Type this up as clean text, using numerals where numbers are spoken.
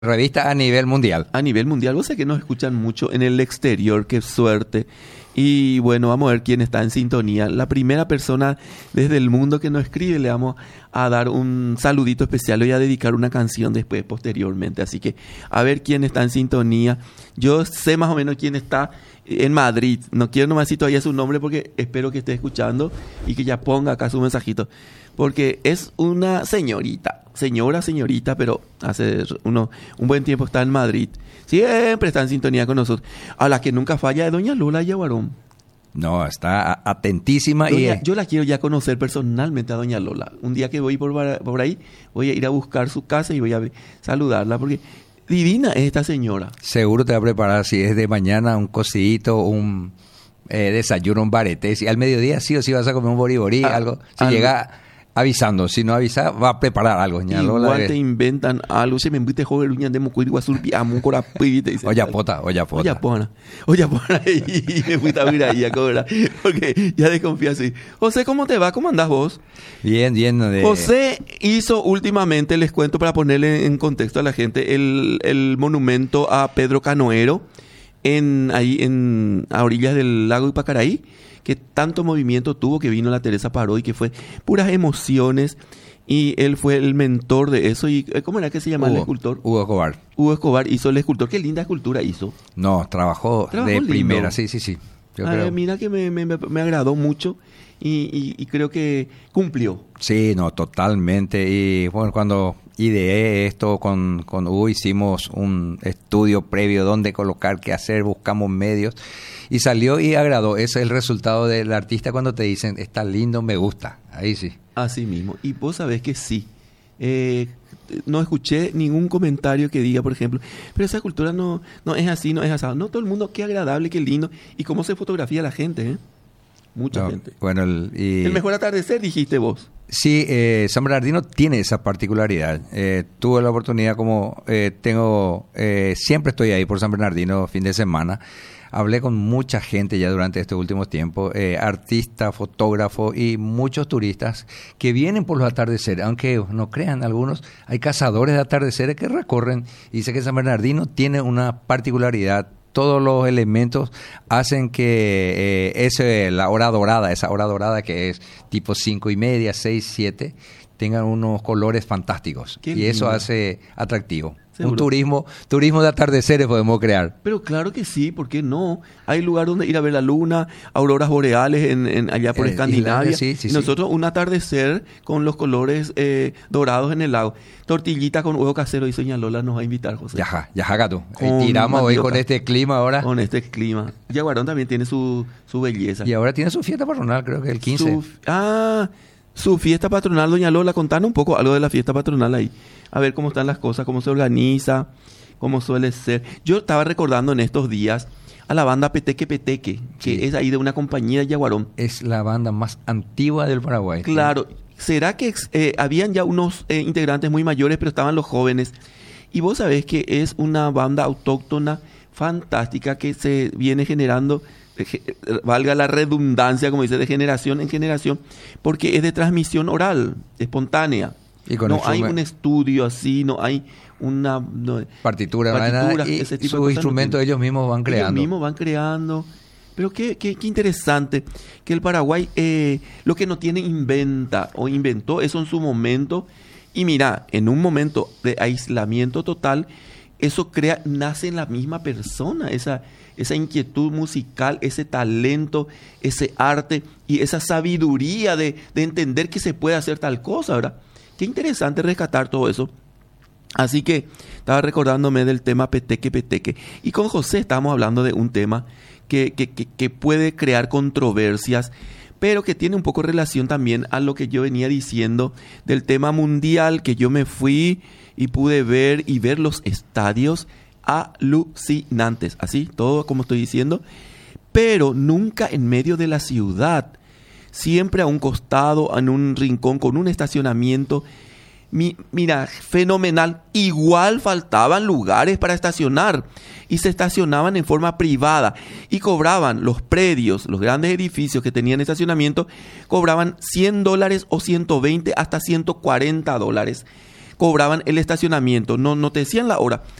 Revista a nivel mundial. A nivel mundial. Vos sabés que nos escuchan mucho en el exterior, qué suerte. Y bueno, vamos a ver quién está en sintonía. La primera persona desde el mundo que nos escribe, le vamos a dar un saludito especial y a dedicar una canción después, posteriormente. Así que a ver quién está en sintonía. Yo sé más o menos quién está en Madrid. No quiero nomás decir todavía su nombre porque espero que esté escuchando y que ya ponga acá su mensajito. Porque es una señorita, pero hace un buen tiempo está en Madrid. Siempre está en sintonía con nosotros. A la que nunca falla es doña Lola Yaguarón. No, está atentísima. Yo la quiero ya conocer personalmente a doña Lola. Un día que voy por ahí, voy a ir a buscar su casa y voy a saludarla porque divina es esta señora. Seguro te va a preparar, si es de mañana, un cocidito, un desayuno, un barete. Si al mediodía sí o sí vas a comer un boriborí, algo. Si llega avisando, si no avisa, va a preparar algo. Igual Lola, te inventan algo. Se me invite joder uña de mocuir guasurpi a un corapi. Olla pota. Y me fui a ir ahí a cobrar. Porque ya desconfío así. José, ¿cómo te va? ¿Cómo andás vos? Bien. José hizo últimamente, les cuento para ponerle en contexto a la gente, el monumento a Pedro Canoero a orillas del lago Ipacaraí, que tanto movimiento tuvo, que vino la Teresa Parodi, que fue puras emociones, y él fue el mentor de eso. Y ¿cómo era que se llama el escultor? Hugo Escobar. Hugo Escobar hizo el escultor. Qué linda escultura hizo. No, trabajó de lindo. primera, sí. Mira que me agradó mucho y creo que cumplió. Sí, no, totalmente. Y bueno, cuando ideé esto con Hugo, hicimos un estudio previo donde colocar, qué hacer, buscamos medios y salió y agradó. Ese es el resultado del artista cuando te dicen, está lindo, me gusta. Ahí sí. Así mismo. Y vos sabés que sí. No escuché ningún comentario que diga, por ejemplo, pero esa cultura no es así, no es asado. No, todo el mundo, qué agradable, qué lindo. Y cómo se fotografía la gente, ¿eh? Mucha gente. Bueno, el mejor atardecer, dijiste vos. Sí, San Bernardino tiene esa particularidad. Tuve la oportunidad, siempre estoy ahí por San Bernardino, fin de semana. Hablé con mucha gente ya durante estos últimos tiempos, artistas, fotógrafos y muchos turistas que vienen por los atardeceres. Aunque no crean algunos, hay cazadores de atardeceres que recorren y dice que San Bernardino tiene una particularidad. Todos los elementos hacen que esa hora dorada que es tipo 5:30, 6, 7, tengan unos colores fantásticos. Y eso hace atractivo. ¿Seguro? Un turismo de atardeceres podemos crear. Pero claro que sí, ¿por qué no? Hay lugar donde ir a ver la luna, auroras boreales allá por Escandinavia. Sí, y nosotros un atardecer con los colores dorados en el lago. Tortillita con huevo casero, y doña Lola nos va a invitar, José. Ya, gato. Tiramos hoy con este clima ahora. Con este clima. Yaguarón también tiene su belleza. Y ahora tiene su fiesta patronal, creo que el 15. Su fiesta patronal, doña Lola, contanos un poco algo de la fiesta patronal ahí. A ver cómo están las cosas, cómo se organiza, cómo suele ser. Yo estaba recordando en estos días a la banda Peteque Peteque, que es ahí de una compañía de Yaguarón. Es la banda más antigua del Paraguay. Claro. ¿Será que habían ya unos integrantes muy mayores, pero estaban los jóvenes? Y vos sabés que es una banda autóctona fantástica que se viene generando, valga la redundancia, como dice, de generación en generación, porque es de transmisión oral, espontánea. No hay un estudio así, no hay una partitura, y ese tipo sus instrumentos ellos mismos van creando. Pero qué interesante que el Paraguay lo que no tiene inventó eso en su momento. Y mira, en un momento de aislamiento total, eso nace en la misma persona, esa inquietud musical, ese talento, ese arte y esa sabiduría de entender que se puede hacer tal cosa, ¿verdad? Qué interesante rescatar todo eso. Así que estaba recordándome del tema Peteque Peteque. Y con José estábamos hablando de un tema que puede crear controversias, pero que tiene un poco relación también a lo que yo venía diciendo del tema mundial, que yo me fui y pude ver los estadios alucinantes. Así, todo como estoy diciendo, pero nunca en medio de la ciudad. Siempre a un costado, en un rincón, con un estacionamiento. Mira, fenomenal. Igual faltaban lugares para estacionar y se estacionaban en forma privada y cobraban los predios, los grandes edificios que tenían estacionamiento, cobraban $100 o 120 hasta $140 cobraban el estacionamiento, no te decían la hora.